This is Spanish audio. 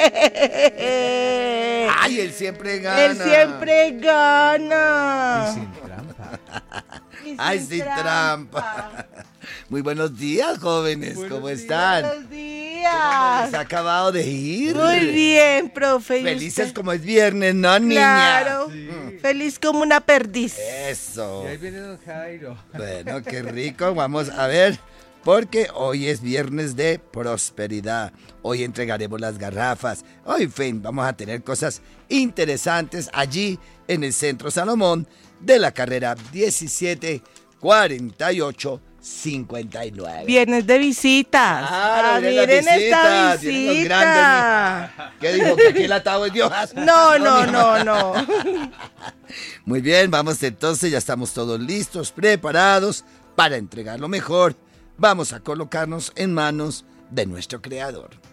¡Ay, él siempre gana! Él siempre gana. Y sin trampa. Y ¡Ay, sin trampa! Muy buenos días, jóvenes. ¿Cómo están? Buenos ¿Cómo días. les ha acabado de ir? Muy bien, profe. ¿y Felices usted? como es viernes, ¿no, niña? Claro. Feliz como una perdiz. Eso. Y ahí viene don Jairo. Bueno, qué rico. Vamos a ver, porque hoy es viernes de prosperidad. Hoy entregaremos las garrafas. Hoy, en fin, vamos a tener cosas interesantes allí en el Centro Salomón de la carrera 174859. Viernes de visitas. Claro, vienen las miren esta visitas, vienen los visita. grandes. ¿Qué dijo? ¿Que aquí el atado es de hojas? No. Muy bien, vamos entonces, ya estamos todos listos, preparados para entregar lo mejor. Vamos a colocarnos en manos de nuestro Creador.